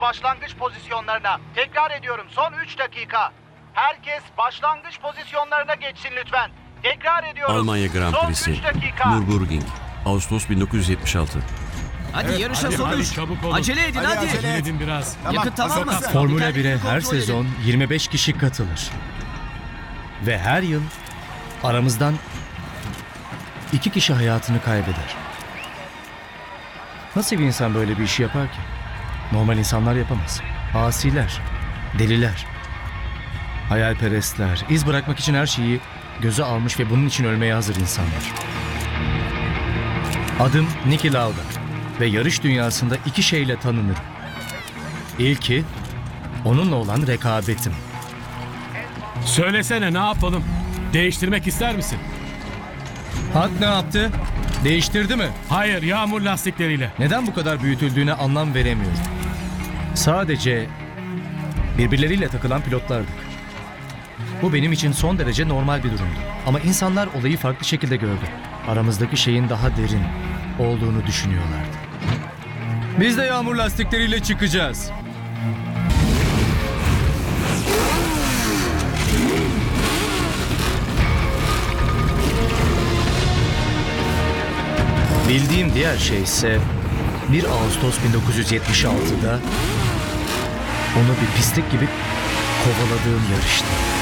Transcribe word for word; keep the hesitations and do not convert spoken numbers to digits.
başlangıç pozisyonlarına. Tekrar ediyorum, son üç dakika. Herkes başlangıç pozisyonlarına geçsin lütfen. Tekrar ediyorum. Almanya Grand son Prix'si. üç dakika. Nürburgring. Ağustos bin dokuz yüz yetmiş altı. Hadi Evet, yarışa hadi, sonuç. hadi, çabuk olun. Acele edin hadi. Acele edin biraz. Yakıt tamam mı? Formula Dikkatli bire kontrol her edin. sezon yirmi beş kişi katılır. Ve her yıl aramızdan iki kişi hayatını kaybeder. Nasıl bir insan böyle bir işi yapar ki? Normal insanlar yapamaz. Asiler, deliler, hayalperestler, iz bırakmak için her şeyi göze almış ve bunun için ölmeye hazır insanlar. Adım Niki Lauda ve yarış dünyasında iki şeyle tanınırım. İlki, onunla olan rekabetim. Söylesene, ne yapalım? Değiştirmek ister misin? Hak ne yaptı? Değiştirdi mi? Hayır, yağmur lastikleriyle. Neden bu kadar büyütüldüğüne anlam veremiyorum. Sadece birbirleriyle takılan pilotlardık. Bu benim için son derece normal bir durumdu. Ama insanlar olayı farklı şekilde gördü. Aramızdaki şeyin daha derin olduğunu düşünüyorlardı. Biz de yağmur lastikleriyle çıkacağız. Bildiğim diğer şey ise bir Ağustos bin dokuz yüz yetmiş altıda onu bir pislik gibi kovaladığım yarıştı.